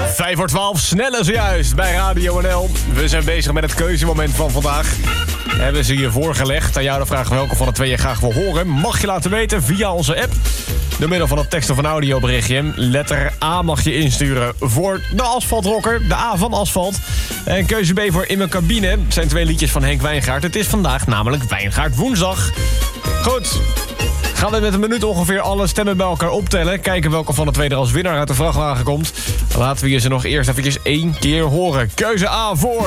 5:12, sneller zojuist bij Radio NL. We zijn bezig met het keuzemoment van vandaag. Hebben ze je voorgelegd. Aan jou de vraag welke van de twee je graag wil horen. Mag je laten weten via onze app. Door middel van een tekst of een audioberichtje. Letter A mag je insturen voor de asfaltrocker. De A van asfalt. En keuze B voor In Mijn Cabine. Het zijn 2 liedjes van Henk Wijngaard. Het is vandaag namelijk Wijngaard woensdag. Goed. Gaan we met een minuut ongeveer alle stemmen bij elkaar optellen. Kijken welke van de twee er als winnaar uit de vrachtwagen komt. Laten we je ze nog eerst eventjes 1 keer horen. Keuze A voor